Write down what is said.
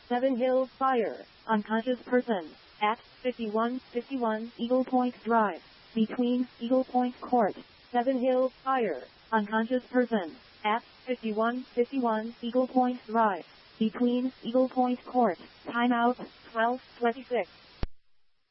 Seven Hills Fire, unconscious person, at 5151 Eagle Point Drive, between Eagle Point Court. Seven Hills Fire, unconscious person, at 5151 Eagle Point Drive, between Eagle Point Court. Timeout, 12:26.